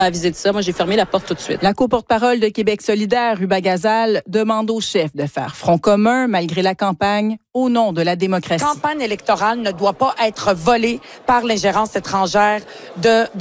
avisé de ça. Moi, j'ai fermé la porte tout de suite. La co-porte-parole de Québec solidaire, Ruba Gazal, demande au chef de faire front commun malgré la campagne au nom de la démocratie. La campagne électorale ne doit pas être volée par l'ingérence étrangère de